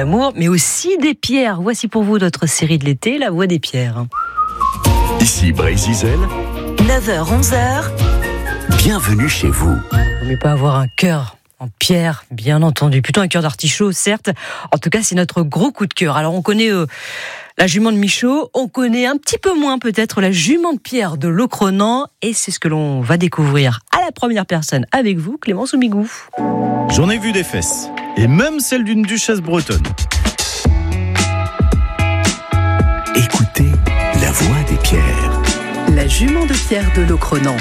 l'amour, mais aussi des pierres. Voici pour vous notre série de l'été, La Voix des pierres. Ici Brézizel, 9h-11h, bienvenue chez vous. Il ne faut pas avoir un cœur en pierre, bien entendu. Plutôt un cœur d'artichaut, certes. En tout cas, c'est notre gros coup de cœur. Alors, on connaît la jument de Michaud, on connaît un petit peu moins peut-être la jument de pierre de Locronan, et c'est ce que l'on va découvrir à la première personne avec vous, Clément Soumigou. J'en ai vu des fesses, et même celle d'une duchesse bretonne. Écoutez la voix des pierres. la jument de pierre de Locronan.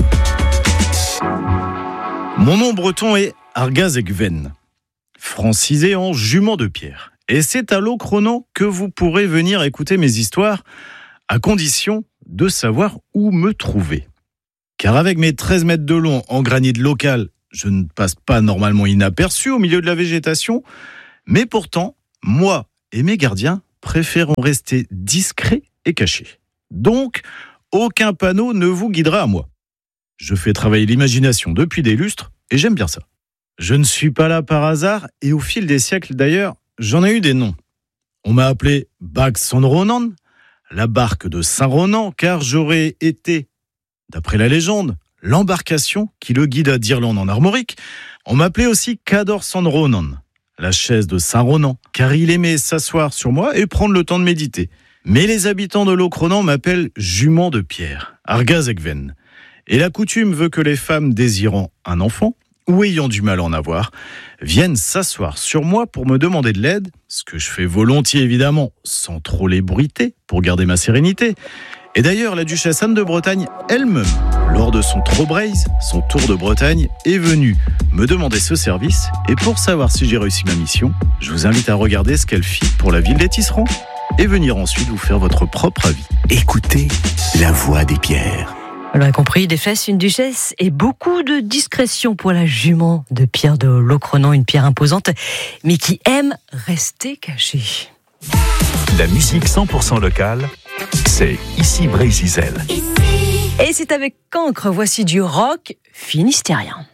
Mon nom breton est Argazegven, francisé en jument de pierre. Et c'est à Locronan que vous pourrez venir écouter mes histoires, à condition de savoir où me trouver. Car avec mes 13 mètres de long en granit local, je ne passe pas normalement inaperçu au milieu de la végétation, mais pourtant, moi et mes gardiens préférons rester discrets et cachés. Donc, aucun panneau ne vous guidera à moi. Je fais travailler l'imagination depuis des lustres et j'aime bien ça. Je ne suis pas là par hasard et au fil des siècles d'ailleurs, j'en ai eu des noms. On m'a appelé Bag San Ronan, la barque de Saint-Ronan, car j'aurais été, d'après la légende, l'embarcation qui le guida d'Irlande en Armorique. On m'appelait aussi Cador San Ronan, la chaise de Saint-Ronan, car il aimait s'asseoir sur moi et prendre le temps de méditer. Mais les habitants de Locronan m'appellent jument de pierre, Argazegven. Et la coutume veut que les femmes désirant un enfant, ou ayant du mal à en avoir, viennent s'asseoir sur moi pour me demander de l'aide, ce que je fais volontiers évidemment, sans trop les bruiter, pour garder ma sérénité. Et d'ailleurs, la duchesse Anne de Bretagne elle-même, lors de son Trobraise, son tour de Bretagne, est venue me demander ce service. Et pour savoir si j'ai réussi ma mission, je vous invite à regarder ce qu'elle fit pour la ville des Tisserands et venir ensuite vous faire votre propre avis. Écoutez la voix des pierres. Vous l'aurez compris, des fesses, une duchesse et beaucoup de discrétion pour la jument de pierre de Locronan, une pierre imposante, mais qui aime rester cachée. La musique 100% locale, c'est ici Brézizel. Et c'est avec Cancre, voici du rock finistérien.